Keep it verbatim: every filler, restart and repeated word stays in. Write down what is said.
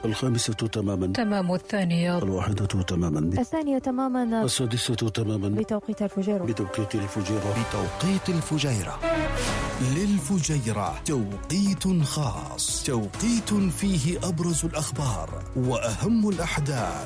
الخامسة تماما. تمام. الثانية. الواحدة تماما. الثانية تماما. السادسة تماما. بتوقيت الفجيرة. بتوقيت الفجيرة. بتوقيت الفجيرة. للفجيرة توقيت خاص، توقيت فيه أبرز الأخبار وأهم الأحداث